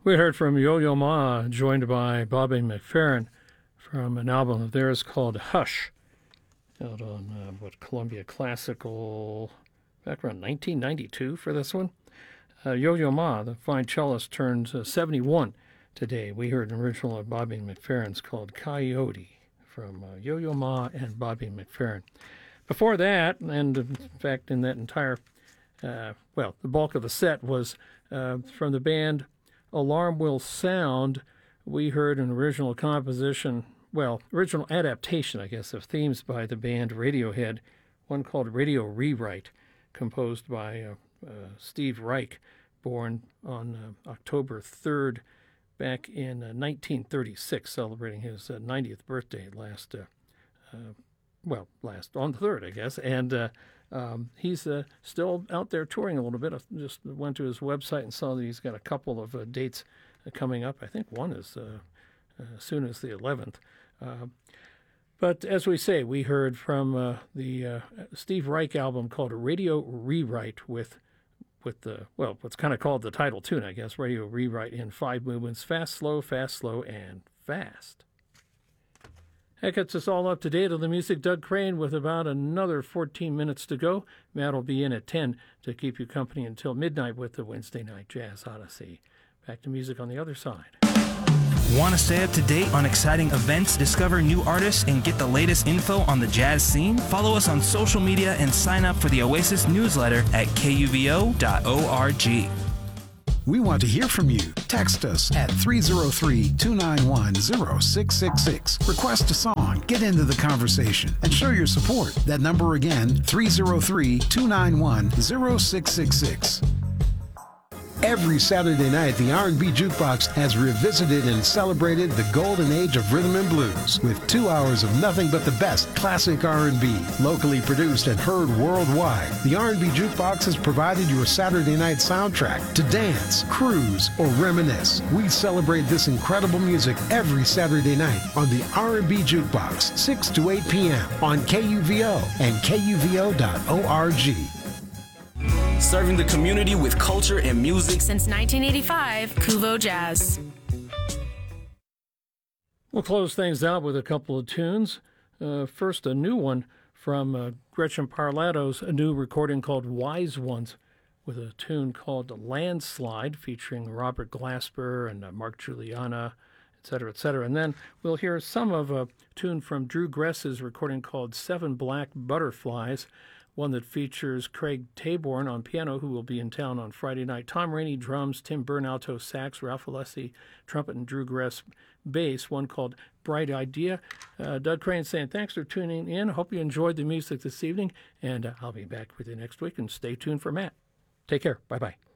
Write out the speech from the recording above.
We heard from Yo-Yo Ma, joined by Bobby McFerrin, from an album of theirs called Hush, out on Columbia Classical, back around 1992 for this one. Yo-Yo Ma, the fine cellist, turns 71 today. We heard an original of Bobby McFerrin's called Coyote from Yo-Yo Ma and Bobby McFerrin. Before that, and in fact in that entire, the bulk of the set was from the band Alarm Will Sound. We heard an original composition, original adaptation, I guess, of themes by the band Radiohead, one called Radio Rewrite, composed by Steve Reich, born on October 3rd, back in 1936, celebrating his 90th birthday on the 3rd, I guess. And he's still out there touring a little bit. I just went to his website and saw that he's got a couple of dates coming up. I think one is as soon as the 11th. But as we say, we heard from the Steve Reich album called Radio Rewrite with what's kind of called the title tune, I guess, Radio Rewrite in 5 movements, fast, slow, and fast. That gets us all up to date on the music. Doug Crane with about another 14 minutes to go. Matt will be in at 10 to keep you company until midnight with the Wednesday Night Jazz Odyssey. Back to music on the other side. Want to stay up to date on exciting events, discover new artists, and get the latest info on the jazz scene? Follow us on social media and sign up for the Oasis newsletter at kuvo.org. We want to hear from you. Text us at 303-291-0666. Request a song, get into the conversation, and show your support. That number again, 303-291-0666. Every Saturday night, the R&B Jukebox has revisited and celebrated the golden age of rhythm and blues with 2 hours of nothing but the best classic R&B, locally produced and heard worldwide. The R&B Jukebox has provided your Saturday night soundtrack to dance, cruise, or reminisce. We celebrate this incredible music every Saturday night on the R&B Jukebox, 6 to 8 p.m. on KUVO and KUVO.org. Serving the community with culture and music since 1985, Kuvo Jazz. We'll close things out with a couple of tunes. First, a new one from Gretchen Parlatto's new recording called Wise Ones, with a tune called Landslide, featuring Robert Glasper and Mark Juliana, etc., etc. And then we'll hear some of a tune from Drew Gress's recording called Seven Black Butterflies, one that features Craig Taborn on piano, who will be in town on Friday night, Tom Rainey drums, Tim Byrne alto sax, Ralph Alessi trumpet, and Drew Gress bass, one called Bright Idea. Doug Crane saying thanks for tuning in. Hope you enjoyed the music this evening, and I'll be back with you next week, and stay tuned for Matt. Take care. Bye-bye.